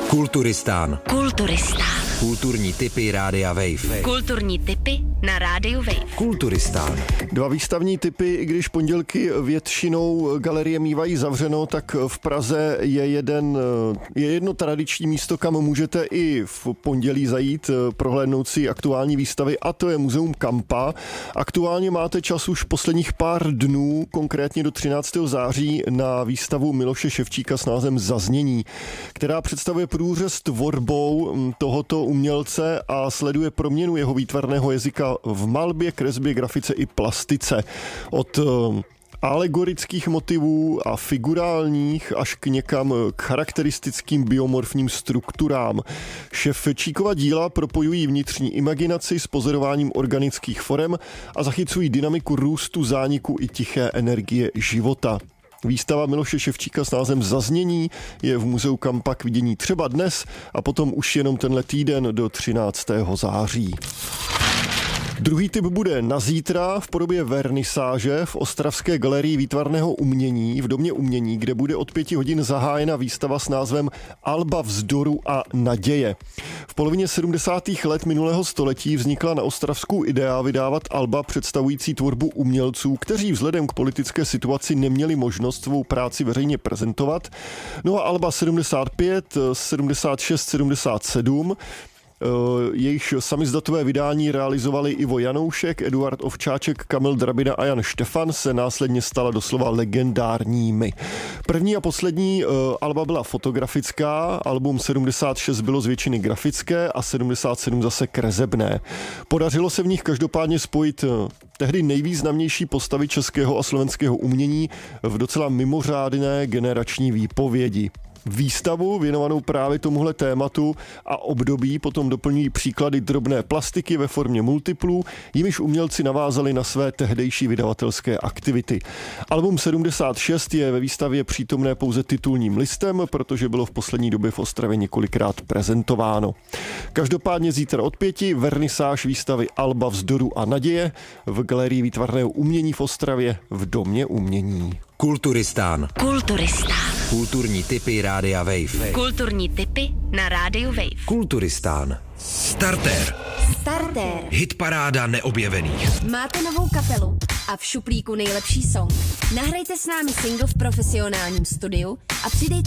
Kulturistán. Kulturistán. Kulturní tipy Rádia Wave. Kulturní tipy na Rádiu Wave. Kulturistán. Dva výstavní typy, i když pondělky většinou galerie mívají zavřeno, tak v Praze je jedno tradiční místo, kam můžete i v pondělí zajít, prohlédnout si aktuální výstavy, a to je Muzeum Kampa. Aktuálně máte čas už posledních pár dnů, konkrétně do 13. září, na výstavu Miloše Ševčíka s názvem Zaznění, která představuje průřez tvorbou tohoto umělce a sleduje proměnu jeho výtvarného jazyka v malbě, kresbě, grafice i plastice. Od alegorických motivů a figurálních až k někam k charakteristickým biomorfním strukturám. Ševčíkova díla propojují vnitřní imaginaci s pozorováním organických forem a zachycují dynamiku růstu, zániku i tiché energie života. Výstava Miloše Ševčíka s názvem Zaznění je v Muzeu Kampa k vidění třeba dnes a potom už jenom tenhle týden do 13. září. Druhý tip bude na zítra v podobě vernisáže v ostravské galerii výtvarného umění v Domě umění, kde bude od 5 hodin zahájena výstava s názvem Alba vzdoru a naděje. V polovině 70. let minulého století vznikla na Ostravsku idea vydávat alba představující tvorbu umělců, kteří vzhledem k politické situaci neměli možnost svou práci veřejně prezentovat. No a alba 75, 76, 77 jejich samizdatové vydání realizovali Ivo Janoušek, Eduard Ovčáček, Kamil Drabina a Jan Štefan, se následně stala doslova legendárními. První a poslední alba byla fotografická, album 76 bylo z většiny grafické a 77 zase kresebné. Podařilo se v nich každopádně spojit tehdy nejvýznamnější postavy českého a slovenského umění v docela mimořádné generační výpovědi. Výstavu věnovanou právě tomuhle tématu a období potom doplňují příklady drobné plastiky ve formě multiplů, jimiž umělci navázali na své tehdejší vydavatelské aktivity. Album 76 je ve výstavě přítomné pouze titulním listem, protože bylo v poslední době v Ostravě několikrát prezentováno. Každopádně zítra od 5 vernisáž výstavy Alba vzdoru a naděje v Galerii výtvarného umění v Ostravě v Domě umění. Kulturistán. Kulturistán. Kulturní tipy Rádia Wave. Kulturní tipy na Rádiu Wave. Kulturistán. Startér. Startér. Hitparáda neobjevených. Máte novou kapelu a v šuplíku nejlepší song. Nahrajte s námi single v profesionálním studiu a přidejte